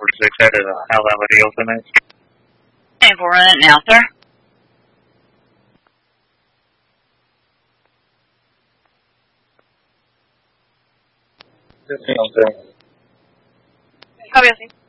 46 headed Alabama Hilton. And we'll run it now, sir. Okay. Copy,